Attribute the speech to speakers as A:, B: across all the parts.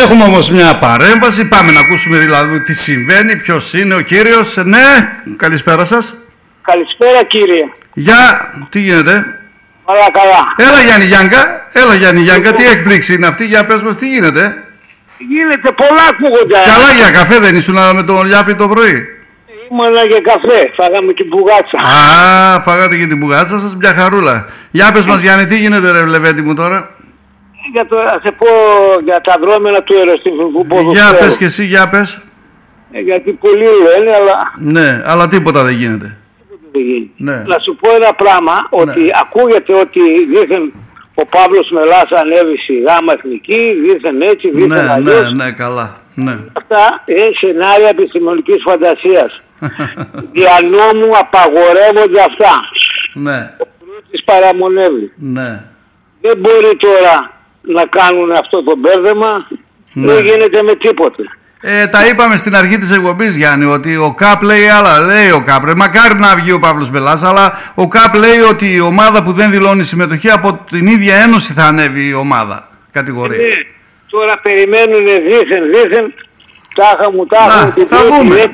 A: Έχουμε όμως μια παρέμβαση. Πάμε να ακούσουμε δηλαδή τι συμβαίνει, ποιος είναι ο κύριος. Ναι, καλησπέρα σας.
B: Καλησπέρα κύριε.
A: Γεια, τι γίνεται?
B: Όλα καλά.
A: Έλα Γιάννη Γιάνκα, τι έκπληξη είναι αυτή, για πες μας τι γίνεται.
B: Γίνεται, πολλά ακούγονται.
A: Καλά για καφέ δεν ήσουν με τον Λιάπη το πρωί?
B: Ήμουνα για καφέ, φάγαμε και μπουγάτσα.
A: Α, φάγατε και την μπουγάτσα σας, μια χαρούλα. Για πες μας Γιάννη, τι γίνεται ρε Λεβέντη μου τώρα?
B: Θα σε πω για τα δρόμενα του αεροστιφικού ποδοσφαίρου.
A: Για πες και εσύ, για πες.
B: Γιατί πολλοί λένε, αλλά...
A: Ναι, αλλά τίποτα δεν γίνεται.
B: Ναι. Να σου πω ένα πράγμα, ότι ακούγεται ότι δήθεν ο Παύλος Μελάς ανέβει στη Γάμα Εθνική, δήθεν έτσι, δήθεν αλλιώς.
A: Ναι, καλά. Ναι.
B: Αυτά είναι σενάρια επιστημονικής φαντασίας. Δια νόμου απαγορεύονται αυτά.
A: Ναι.
B: Ο Προύτης παραμονεύει.
A: Ναι.
B: Δεν μπορεί τώρα να κάνουν αυτό το μπέρδεμα, δεν γίνεται με τίποτε.
A: Τα είπαμε στην αρχή της εκπομπής Γιάννη, ότι ο ΚΑΠ λέει άλλα, λέει ο ΚΑΠ. Μακάρι να βγει ο Παύλος Μελάς, αλλά ο ΚΑΠ λέει ότι η ομάδα που δεν δηλώνει συμμετοχή από την ίδια ένωση θα ανέβει η ομάδα. Κατηγορία.
B: Τώρα περιμένουν δήθεν, τάχα μου.
A: Θα δούμε,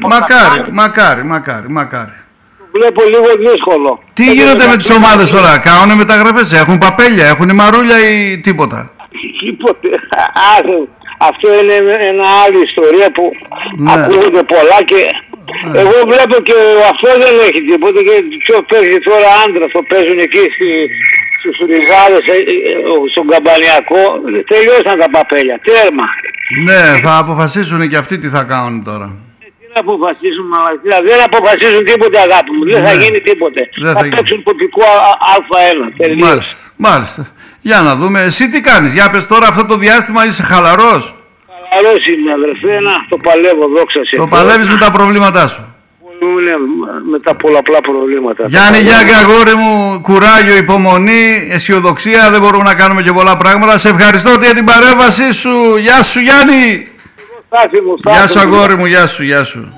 A: μακάρι.
B: Βλέπω λίγο δύσκολο.
A: Τι γίνεται με τις ομάδες τώρα, κάνουν μεταγραφές, έχουν παπέλια, έχουν μαρούλια ή τίποτα?
B: Τίποτε. Αυτό είναι ένα άλλη ιστορία που ακούγονται πολλά και εγώ βλέπω και αυτό δεν έχει τίποτα και ποιο παίζει τώρα άντρα που παίζουν εκεί στους Ριζάδες, στον Καμπανιακό, τελειώσαν τα παπέλια, τέρμα.
A: Ναι, θα αποφασίσουν και αυτοί τι θα κάνουν τώρα.
B: Τι να αποφασίσουν, δεν αποφασίζουν τίποτε αγάπη μου, δεν θα γίνει τίποτε. Θα παίξουν τοπικό Α1.
A: Μάλιστα. Για να δούμε. Εσύ τι κάνεις, για πες τώρα αυτό το διάστημα είσαι χαλαρός?
B: Χαλαρός είμαι αδερφέ, το παλεύω, δόξα σε.
A: Το παλεύεις με τα προβλήματά σου?
B: Ναι, με τα πολλαπλά προβλήματα.
A: Γιάννη Γιάνκα, αγόρι μου, κουράγιο, υπομονή, αισιοδοξία, δεν μπορούμε να κάνουμε και πολλά πράγματα. Σε ευχαριστώ για την παρέμβασή σου. Γεια σου Γιάννη. Γεια σου αγόρι μου, γεια σου.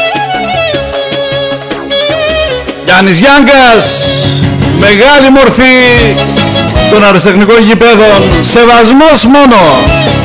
A: Γιάννης Γιάνκας, μεγάλη μορφή των αεροτεχνικών γηπέδων, σεβασμός μόνο.